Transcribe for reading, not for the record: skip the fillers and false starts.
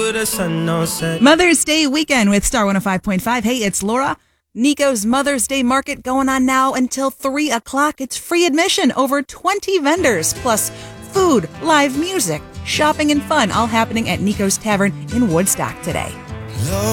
with the sun all set. Mother's Day weekend with Star 105.5. Hey, it's Laura. Nico's Mother's Day Market going on now until 3 o'clock. It's free admission. Over 20 vendors, plus food, live music, shopping, and fun, all happening at Nico's Tavern in Woodstock today.